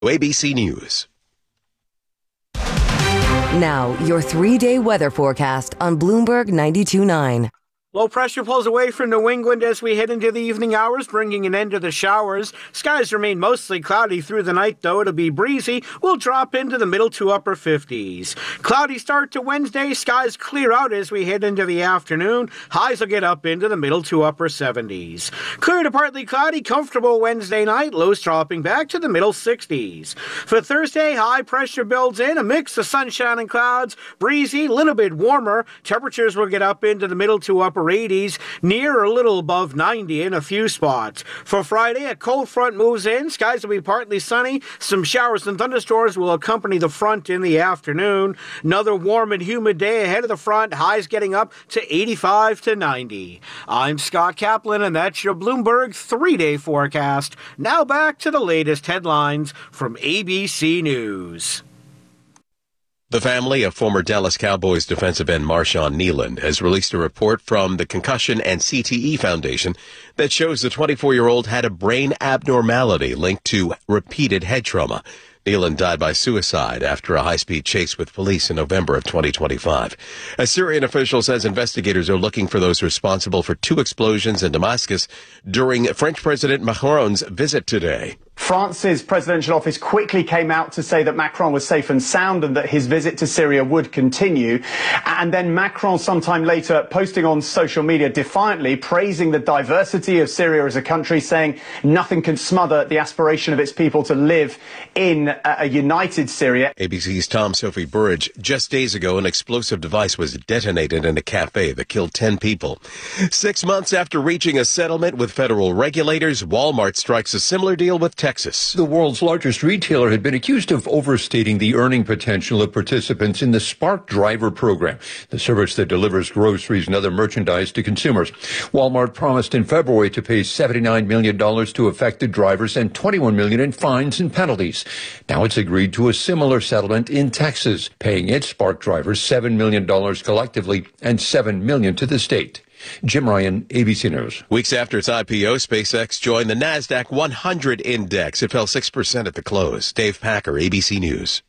ABC News. Now, your 3-day weather forecast on Bloomberg 92.9. Low pressure pulls away from New England as we head into the evening hours, bringing an end to the showers. Skies remain mostly cloudy through the night, though. It'll be breezy. We'll drop into the middle to upper 50s. Cloudy start to Wednesday. Skies clear out as we head into the afternoon. Highs will get up into the middle to upper 70s. Clear to partly cloudy, comfortable Wednesday night. Lows dropping back to the middle 60s. For Thursday, high pressure builds in. A mix of sunshine and clouds. Breezy, a little bit warmer. Temperatures will get up into the middle to upper 80s, near or a little above 90 in a few spots. For Friday, a cold front moves in. Skies will be partly sunny. Some showers and thunderstorms will accompany the front in the afternoon. Another warm and humid day ahead of the front. Highs getting up to 85 to 90. I'm Scott Kaplan, and that's your Bloomberg 3-day forecast. Now back to the latest headlines from ABC News. The family of former Dallas Cowboys defensive end Marshawn Kneeland has released a report from the Concussion and CTE Foundation that shows the 24-year-old had a brain abnormality linked to repeated head trauma. Kneeland died by suicide after a high-speed chase with police in November of 2025. A Syrian official says investigators are looking for those responsible for 2 explosions in Damascus during French President Macron's visit today. France's presidential office quickly came out to say that Macron was safe and sound and that his visit to Syria would continue. And then Macron sometime later posting on social media defiantly praising the diversity of Syria as a country, saying nothing can smother the aspiration of its people to live in a united Syria. ABC's Tom Sophie Burridge. Just days ago, an explosive device was detonated in a cafe that killed 10 people. 6 months after reaching a settlement with federal regulators, Walmart strikes a similar deal with Texas. The world's largest retailer had been accused of overstating the earning potential of participants in the Spark Driver program, the service that delivers groceries and other merchandise to consumers. Walmart promised in February to pay $79 million to affected drivers and $21 million in fines and penalties. Now it's agreed to a similar settlement in Texas, paying its Spark drivers $7 million collectively and $7 million to the state. Jim Ryan, ABC News. Weeks after its IPO, SpaceX joined the NASDAQ 100 index. It fell 6% at the close. Dave Packer, ABC News.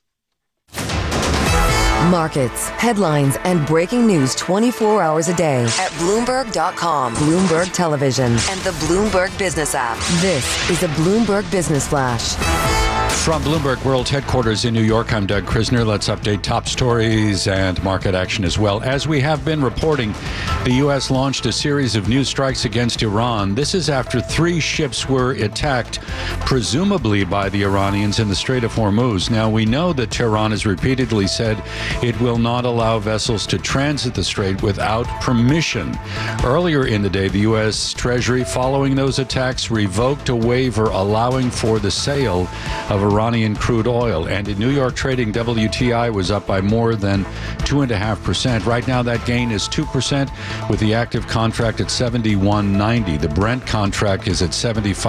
Markets, headlines, and breaking news 24 hours a day at Bloomberg.com, Bloomberg Television, and the Bloomberg Business app. This is a Bloomberg Business Flash. From Bloomberg World Headquarters in New York, I'm Doug Krisner. Let's update top stories and market action as well. As we have been reporting, the U.S. launched a series of new strikes against Iran. This is after 3 ships were attacked, presumably by the Iranians in the Strait of Hormuz. Now, we know that Tehran has repeatedly said it will not allow vessels to transit the strait without permission. Earlier in the day, the U.S. Treasury, following those attacks, revoked a waiver allowing for the sale of Iranian crude oil. And in New York trading, WTI was up by more than 2.5%. Right now, that gain is 2%, with the active contract at 71.90. The Brent contract is at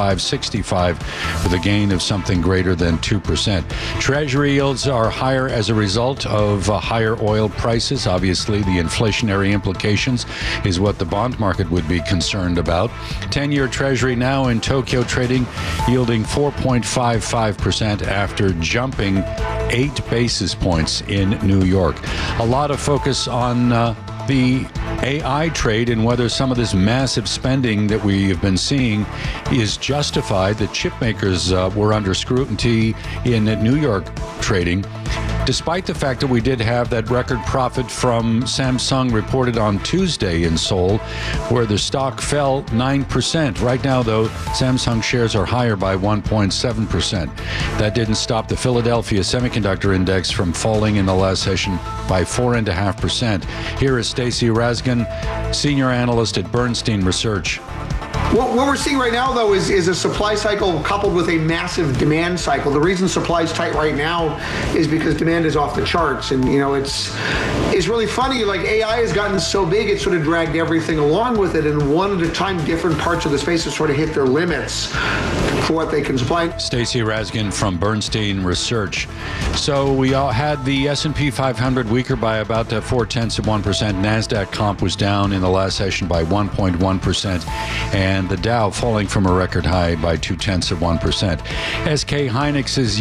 75.65, with a gain of something greater than 2%. Treasury yields are higher as a result of higher oil prices. Obviously, the inflationary implications is what the bond market would be concerned about. 10-year Treasury now in Tokyo trading, yielding 4.55% after jumping 8 basis points in New York. A lot of focus on the AI trade and whether some of this massive spending that we have been seeing is justified. The chip makers were under scrutiny in New York trading, despite the fact that we did have that record profit from Samsung reported on Tuesday in Seoul, where the stock fell 9%. Right now, though, Samsung shares are higher by 1.7%. That didn't stop the Philadelphia Semiconductor Index from falling in the last session by 4.5%. Here is Stacy Rasgon, senior analyst at Bernstein Research. What we're seeing right now, though, is a supply cycle coupled with a massive demand cycle. The reason supply is tight right now is because demand is off the charts. And, you know, it's really funny. Like, AI has gotten so big, it sort of dragged everything along with it. And one at a time, different parts of the space have sort of hit their limits. for what they can supply. Stacey Raskin from Bernstein Research. So we all had the S&P 500 weaker by about 0.4%. NASDAQ comp was down in the last session by 1.1%, and the Dow falling from a record high by 0.2%. SK Hynix's